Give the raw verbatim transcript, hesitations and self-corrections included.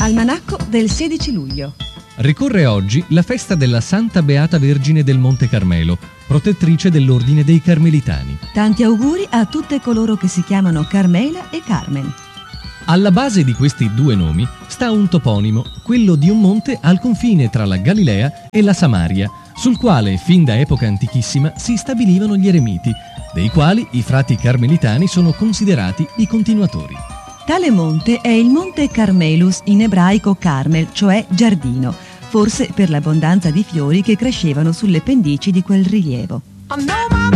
Almanacco del sedici luglio. Ricorre oggi la festa della Santa Beata Vergine del Monte Carmelo, protettrice dell'Ordine dei Carmelitani. Tanti auguri a tutte coloro che si chiamano Carmela e Carmen. Alla base di questi due nomi sta un toponimo, quello di un monte al confine tra la Galilea e la Samaria, sul quale fin da epoca antichissima si stabilivano gli eremiti, dei quali i frati carmelitani sono considerati i continuatori. Tale monte è il Monte Carmelus, in ebraico Carmel, cioè giardino, forse per l'abbondanza di fiori che crescevano sulle pendici di quel rilievo.